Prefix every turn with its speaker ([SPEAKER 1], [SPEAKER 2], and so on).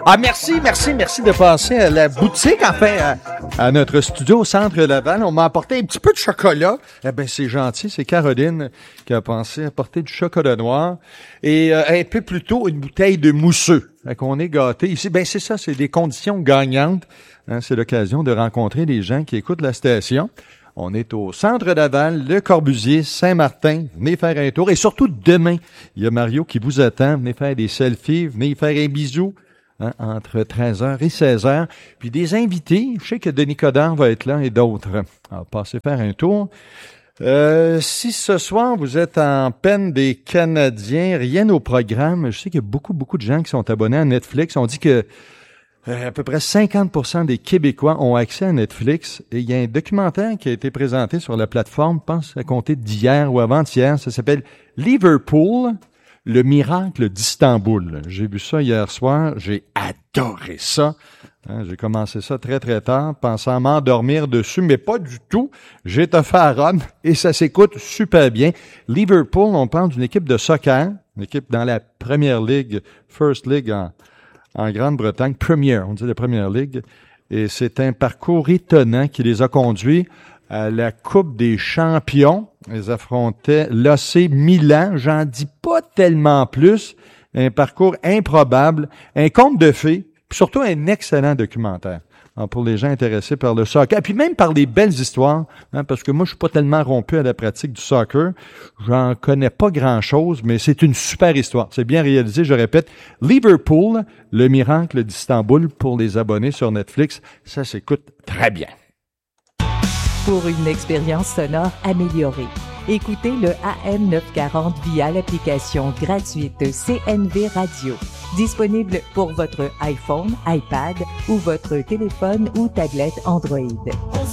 [SPEAKER 1] Ah, merci de passer à la boutique, enfin, à notre studio au Centre Laval. On m'a apporté un petit peu de chocolat. Eh ben, c'est gentil, c'est Caroline qui a pensé apporter du chocolat noir. Et un peu plus tôt, une bouteille de mousseux. Fait qu'on est gâtés. Ici, ben, c'est ça, c'est des conditions gagnantes. Hein, c'est l'occasion de rencontrer des gens qui écoutent la station. On est au Centre Laval, Le Corbusier, Saint-Martin. Venez faire un tour. Et surtout, demain, il y a Mario qui vous attend. Venez faire des selfies, venez faire un bisou. Hein, entre 13h et 16h. Puis des invités, je sais que Denis Coderre va être là et d'autres. On va passer faire un tour. Si ce soir, vous êtes en peine des Canadiens, rien au programme. Je sais qu'il y a beaucoup de gens qui sont abonnés à Netflix. On dit que à peu près 50% des Québécois ont accès à Netflix. Et il y a un documentaire qui a été présenté sur la plateforme, je pense à compter d'hier ou avant-hier. Ça s'appelle Liverpool, le miracle d'Istanbul. J'ai vu ça hier soir. J'ai adoré ça. Hein, j'ai commencé ça très tard, pensant m'endormir dessus, mais pas du tout. J'ai été fait à Rome et ça s'écoute super bien. Liverpool, on parle d'une équipe de soccer, une équipe dans la Première Ligue, First League en Grande-Bretagne, on dit la Première Ligue. Et c'est un parcours étonnant qui les a conduits à la Coupe des champions. Ils affrontaient l'AC Milan. J'en dis pas tellement plus. Un parcours improbable, un conte de fées, puis surtout un excellent documentaire. Alors, pour les gens intéressés par le soccer, et puis même par les belles histoires, hein, parce que moi, je suis pas tellement rompu à la pratique du soccer. J'en connais pas grand-chose, mais c'est une super histoire. C'est bien réalisé, je répète. Liverpool, le miracle d'Istanbul, pour les abonnés sur Netflix. Ça s'écoute très bien.
[SPEAKER 2] Pour une expérience sonore améliorée, écoutez le AM 940 via l'application gratuite CNV Radio. Disponible pour votre iPhone, iPad ou votre téléphone ou tablette Android.